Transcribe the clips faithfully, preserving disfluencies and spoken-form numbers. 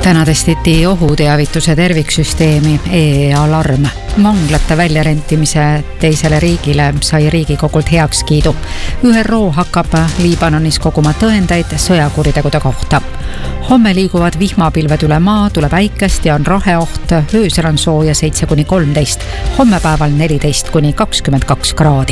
Täna testiti ohuteavituse terviksüsteemi e-alarm. Vanglate väljarentimise teisele riigile sai Riigikogult heakskiidu. Ü R O hakkab Liibanonis koguma tõendeid sõjakuritegude kohta. Homme liiguvad vihmapilved üle maa, tuleb äikest ja on raheoht. Öösel on sooja seitse kuni kolmteist, hommepäeval neliteist kuni kakskümmend kaks kraadi.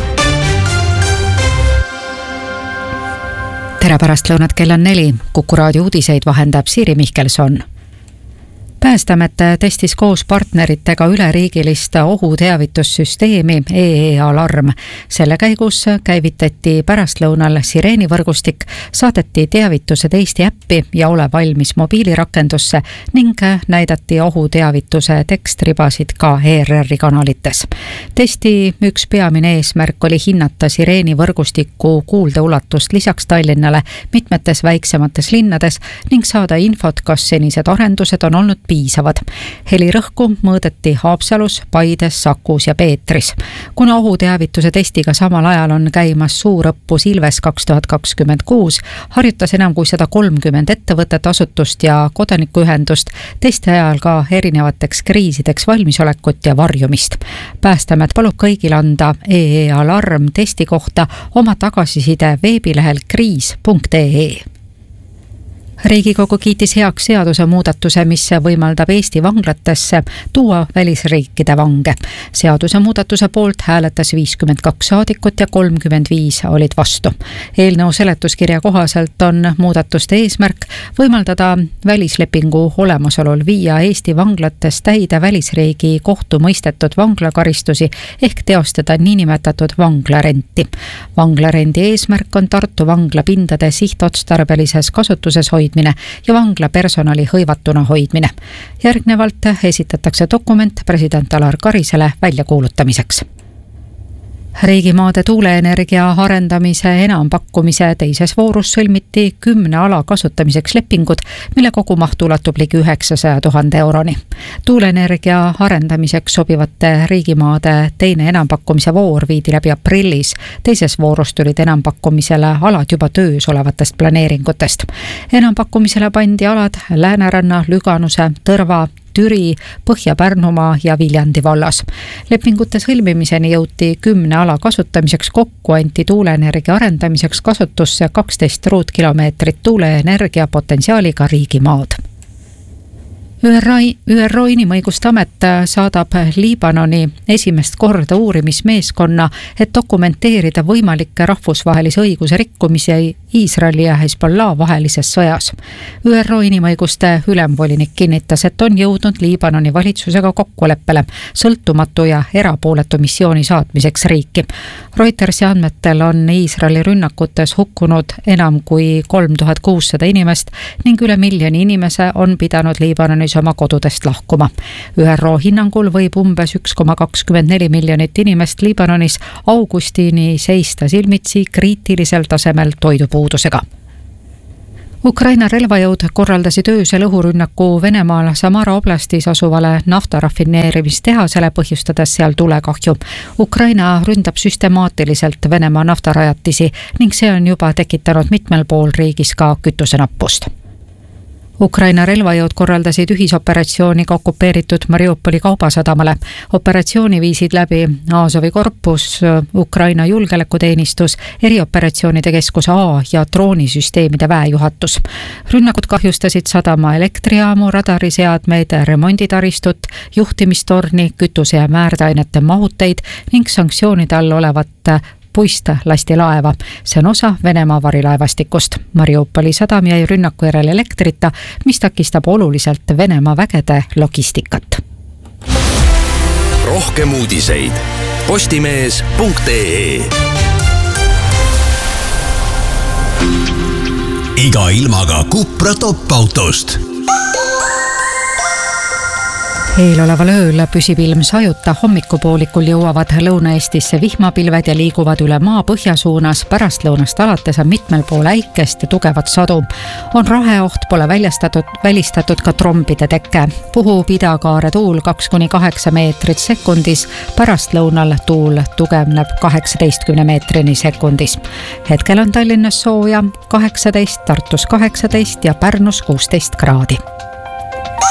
Tere pärast lõunat, kell on neli. Kuku raadio uudiseid vahendab Siiri Mihkelson. Päästeamet testis koos partneritega üleriigilist ohuteavitussüsteemi e-alarm. Selle käigus käivitati pärastlõunal sireenivõrgustik, saadeti teavitused Eesti äppi ja ole valmis mobiilirakendusse ning näidati ohuteavituse tekstribasid ka E R R-i kanalites. Testi üks peamine eesmärk oli hinnata sireenivõrgustiku kuuldeulatust lisaks Tallinnale mitmetes väiksemates linnades ning saada infot, kas senised arendused on olnud piisavad. Helirõhku mõõdeti Haapsalus, Paides, Sakus ja Peetris. Kuna ohuteavituse testiga samal ajal on käimas suur õppus Ilves kaks tuhat kakskümmend kuus, harjutas enam kui sada kolmkümmend ettevõtet, asutust ja kodanikuühendust testi ajal ka erinevateks kriisideks valmisolekut ja varjumist. Päästeamet palub kõigil anda e-alarm testi kohta oma tagasiside veebilehel kriis punkt e e. Riigikogu kiitis heaks seaduse muudatuse, mis võimaldab Eesti vanglatesse tuua välisriikide vange. Seaduse muudatuse poolt hääletas viiskümmend kaks saadikut ja kolmkümmend viis olid vastu. Eelnõu seletuskirja kohaselt on muudatuste eesmärk võimaldada välislepingu olemasolul viia Eesti vanglates täide välisriigi kohtu mõistetud vanglakaristusi ehk teostada niinimetatud vanglarenti. Vanglarendi eesmärk on Tartu vangla pindade sihtotstarbelises kasutuses hoidmine ja vangla personali hõivatuna hoidmine. Järgnevalt esitatakse dokument president Alar Karisele väljakuulutamiseks. Riigimaade tuuleenergia arendamise enampakkumise teises voorus sõlmiti kümne ala kasutamiseks lepingud, mille kogumaht ulatub ligi üheksasaja tuhande euroni. Tuuleenergia arendamiseks sobivate riigimaade teine enampakkumise voor viidi läbi aprillis. Teises voorus tulid enampakkumisele alad juba töös olevatest planeeringutest. Enampakkumisele pandi alad Lääneranna, Lüganuse, Tõrva, Türi, Põhja-Pärnumaa ja Viljandi vallas. Lepingute sõlmimiseni jõuti kümne ala kasutamiseks, kokku anti tuuleenergia arendamiseks kasutusse kaksteist ruutkilomeetrit tuuleenergia potentsiaaliga riigimaad. Ü R O Inimõiguste Amet saadab Liibanoni esimest korda uurimismeeskonna, et dokumenteerida võimalikke rahvusvahelise õiguse rikkumisi Iisraeli ja Hezbollah vahelises sõjas. Ü R O Inimõiguste ülemvolinik kinnitas, et on jõudnud Liibanoni valitsusega kokkuleppele sõltumatu ja erapooletu missiooni saatmiseks riiki. Reutersi andmetel on Iisraeli rünnakutes hukkunud enam kui kolm tuhat kuussada inimest ning üle miljoni inimese on pidanud Liibanonis oma kodudest lahkuma. Ü R O hinnangul võib umbes üks koma kakskümmend neli miljonit inimest Liibanonis augustini seista silmitsi kriitilisel tasemel toidupuudusega. Ukraina relvajõud korraldasid öösel õhurünnaku Venemaal Samara oblastis asuvale naftarafineerimistehasele, põhjustades seal tulekahju. Ukraina ründab süstemaatiliselt Venemaa naftarajatisi ning see on juba tekitanud mitmel pool riigis ka kütusenappust. Ukraina relvajõud korraldasid ühisoperatsiooni ka okupeeritud Mariupoli kaubasadamale. Operatsiooni viisid läbi Azovi korpus, Ukraina julgeolekuteenistus, erioperatsioonide keskus A ja droonisüsteemide väejuhatus. Rünnakud kahjustasid sadama elektrijaamu, radariseadmeid, remonditaristut, juhtimistorni, kütuse ja määrdeainete mahuteid ning sanktsioonide all olevat puist lasti laeva. See on osa Venemaa varilaevastikust. Mariupoli sadam jäi rünnaku järel elektrita, mis takistab oluliselt Venemaa vägede logistikat. Rohkem uudiseid postimees punkt e e. Iga ilmaga Cupra top-autost. Eeloleval ööl püsib ilm sajuta, hommikupoolikul jõuavad Lõuna-Eestisse vihmapilved ja liiguvad üle maa põhjasuunas. Pärastlõunast alates on mitmel pool äikest ja tugevat sadu. On raheoht, pole väljastatud, välistatud ka trombide teke. Puhub idakaare tuul kaks kuni kaheksa meetrit sekundis, pärastlõunal tuul tugevneb kaheksateistkümne meetrini sekundis. Hetkel on Tallinnas sooja kaheksateist, Tartus kaheksateist ja Pärnus kuusteist kraadi.